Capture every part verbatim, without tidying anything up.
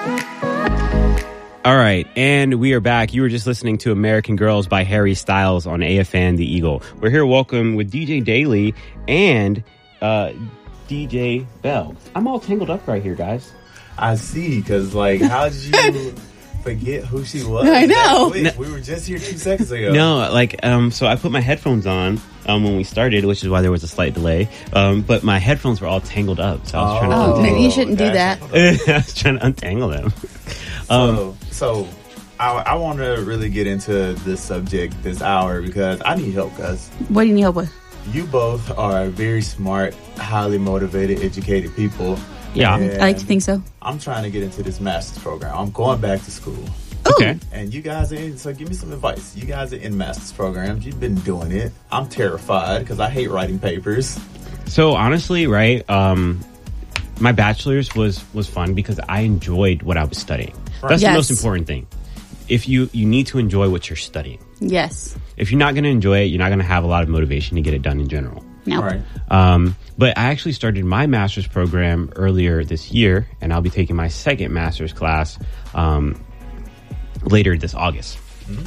All right, and we are back. You were just listening to American Girls by Harry Styles on A F N The Eagle. We're here welcome with D J Daly and uh, D J Bell. I'm all tangled up right here, guys. I see, because, like, how did you forget who she was? I know. No. We were just here two seconds ago. No, like, um, so I put my headphones on um, when we started, which is why there was a slight delay. Um, but my headphones were all tangled up, so I was oh, trying to Oh, untangle maybe you shouldn't do that. I was trying to untangle them. Um, So, so I, I want to really get into this subject this hour because I need help, guys. What do you need help with? You both are very smart, highly motivated, educated people. Yeah. And I like to think so. I'm trying to get into this master's program. I'm going back to school. Okay. And you guys are in, so give me some advice. You guys are in master's programs. You've been doing it. I'm terrified because I hate writing papers. So honestly, right, um, my bachelor's was, was fun because I enjoyed what I was studying. Right. That's Yes. the most important thing. If you, you need to enjoy what you're studying. Yes. If you're not going to enjoy it, you're not going to have a lot of motivation to get it done in general. No. Right. Um, but I actually started my master's program earlier this year, and I'll be taking my second master's class um, later this August.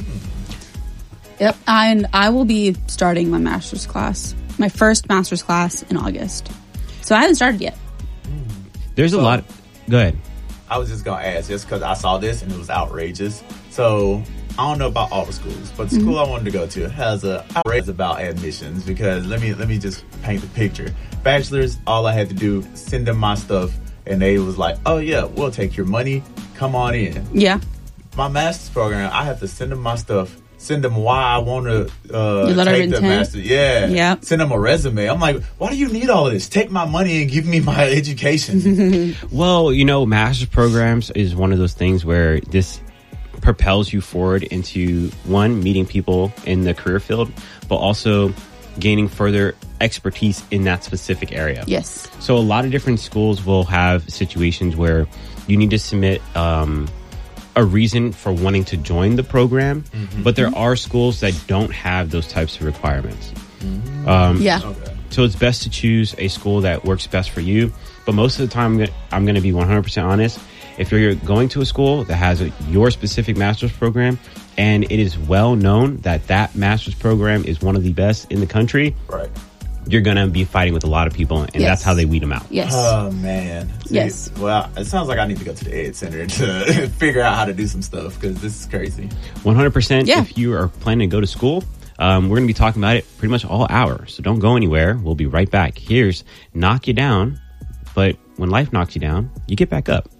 Yep. And I will be starting my master's class, my first master's class in August. So I haven't started yet. There's a So- lot. Go ahead. I was just going to ask just because I saw this and it was outrageous. So I don't know about all the schools, but the Mm-hmm. school I wanted to go to has a outrage about admissions because let me let me just paint the picture. Bachelor's, all I had to do, send them my stuff, and they was like, oh yeah, we'll take your money, come on in. Yeah. My master's program, I have to send them my stuff, send them why I want to uh, Your letter of take the intent? master. Yeah. Yeah. Send them a resume. I'm like, why do you need all of this? Take my money and give me my education. Well, you know, master's programs is one of those things where this propels you forward into, one, meeting people in the career field, but also gaining further expertise in that specific area. Yes. So a lot of different schools will have situations where you need to submit um, a reason for wanting to join the program, Mm-hmm. but there are schools that don't have those types of requirements. Um, Yeah. Okay. So it's best to choose a school that works best for you. But most of the time, I'm gonna- I'm going to be one hundred percent honest. If you're going to a school that has a, your specific master's program, and it is well known that that master's program is one of the best in the country, Right. you're going to be fighting with a lot of people, and Yes. that's how they weed them out. Yes. Oh man. See, Yes. Well, it sounds like I need to go to the Ed Center to figure out how to do some stuff because this is crazy. one hundred percent Yeah. if you are planning to go to school. Um, we're going to be talking about it pretty much all hour. So don't go anywhere. We'll be right back. Here's Knock You Down. But when life knocks you down, you get back up.